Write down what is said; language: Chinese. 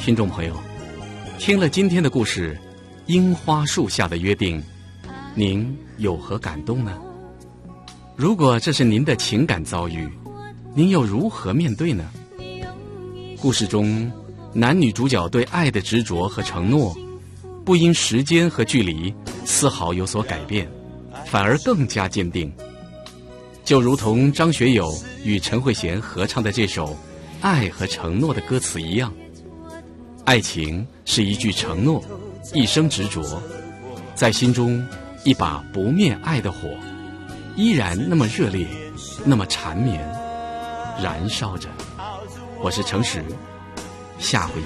听众朋友，听了今天的故事《樱花树下的约定》，您有何感动呢？如果这是您的情感遭遇，您又如何面对呢？故事中男女主角对爱的执着和承诺，不因时间和距离丝毫有所改变，反而更加坚定。就如同张学友与陈慧娴合唱的这首《爱和承诺》的歌词一样，爱情是一句承诺，一生执着，在心中一把不灭爱的火，依然那么热烈，那么缠绵，燃烧着。我是程实，下回